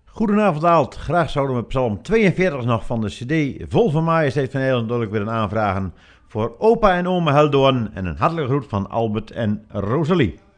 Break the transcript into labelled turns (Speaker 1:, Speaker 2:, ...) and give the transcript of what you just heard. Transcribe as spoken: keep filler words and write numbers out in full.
Speaker 1: Goedenavond Aalt, graag zouden we psalm tweeënveertig nog van de cd Vol van Majesteit van Nederland natuurlijk willen aanvragen voor opa en oma Heldoorn en een hartelijke groet van Albert en Rosalie.